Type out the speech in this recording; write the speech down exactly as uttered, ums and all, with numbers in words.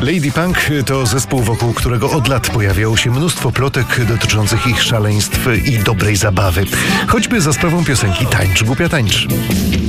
Lady Punk to zespół, wokół którego od lat pojawiało się mnóstwo plotek dotyczących ich szaleństw i dobrej zabawy. Choćby za sprawą piosenki Tańcz, głupia tańcz.